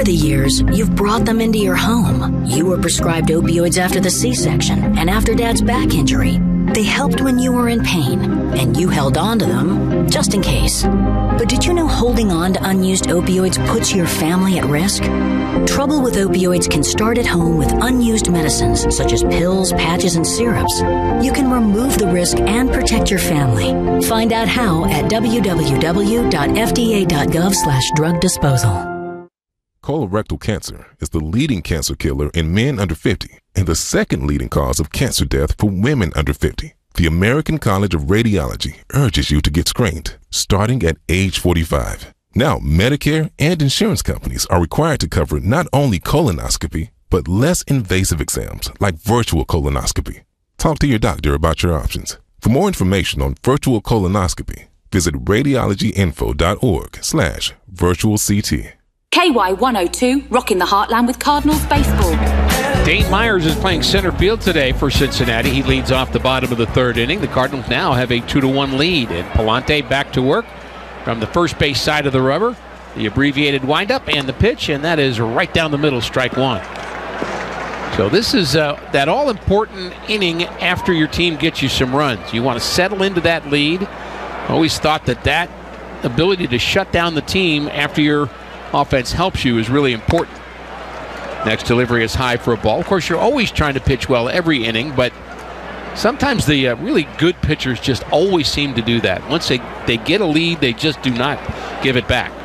the years, you've brought them into your home. You were prescribed opioids after the C-section and after Dad's back injury. They helped when you were in pain, and you held on to them just in case. But did you know holding on to unused opioids puts your family at risk? Trouble with opioids can start at home with unused medicines such as pills, patches, and syrups. You can remove the risk and protect your family. Find out how at www.fda.gov/drug disposal. Colorectal cancer is the leading cancer killer in men under 50 and the second leading cause of cancer death for women under 50. The American College of Radiology urges you to get screened starting at age 45. Now, Medicare and insurance companies are required to cover not only colonoscopy, but less invasive exams like virtual colonoscopy. Talk to your doctor about your options. For more information on virtual colonoscopy, visit radiologyinfo.org/virtualct. KY102, rocking the heartland with Cardinals baseball. Dane Myers is playing center field today for Cincinnati. He leads off the bottom of the third inning. The Cardinals now have a 2-1 lead. And Palante back to work from the first base side of the rubber. The abbreviated windup and the pitch, and that is right down the middle, strike one. So this is that all-important inning after your team gets you some runs. You want to settle into that lead. Always thought that ability to shut down the team after your offense helps you is really important. Next delivery is high for a ball. Of course, you're always trying to pitch well every inning, but sometimes the really good pitchers just always seem to do that. Once they get a lead, they just do not give it back.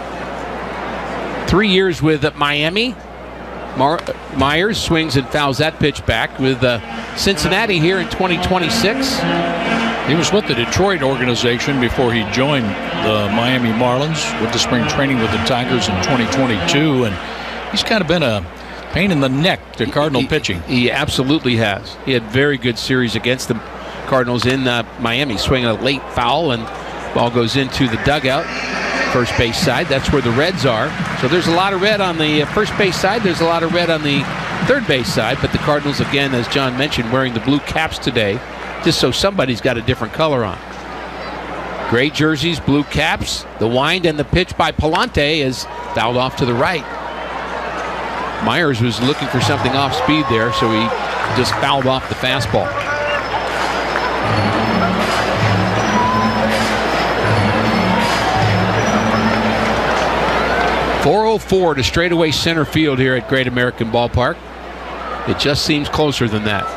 3 years with Miami. Myers swings and fouls that pitch back with Cincinnati here in 2026. He was with the Detroit organization before he joined the Miami Marlins, with the spring training with the Tigers in 2022, and he's kind of been a pain in the neck to Cardinal pitching. He absolutely has. He had very good series against the Cardinals in Miami, swinging a late foul, and ball goes into the dugout, first base side. That's where the Reds are. So there's a lot of red on the first base side. There's a lot of red on the third base side, but the Cardinals, again, as John mentioned, wearing the blue caps today, just so somebody's got a different color on. Gray jerseys, blue caps. The wind and the pitch by Palante is fouled off to the right. Myers was looking for something off speed there, so he just fouled off the fastball. .404 to straightaway center field here at Great American Ballpark. It just seems closer than that.